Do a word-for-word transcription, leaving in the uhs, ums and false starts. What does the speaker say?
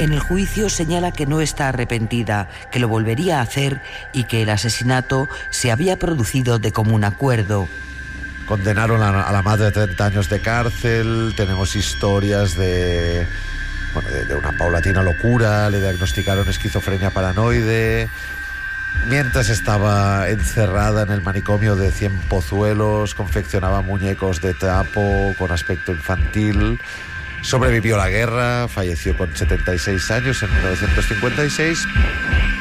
En el juicio señala que no está arrepentida, que lo volvería a hacer y que el asesinato se había producido de común acuerdo. Condenaron a la madre a treinta años de cárcel. Tenemos historias de, bueno, de, de una paulatina locura. Le diagnosticaron esquizofrenia paranoide. Mientras estaba encerrada en el manicomio de Cienpozuelos, confeccionaba muñecos de trapo con aspecto infantil. Sobrevivió la guerra, falleció con setenta y seis años en mil novecientos cincuenta y seis